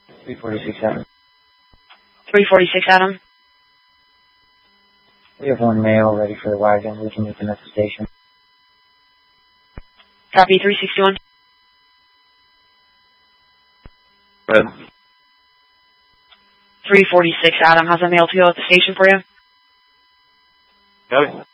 346 Adam. 346 Adam. We have one male ready for the wagon. We can meet them at the station. Copy 361. Red. 346 Adam. How's a male to go at the station for you? Got it.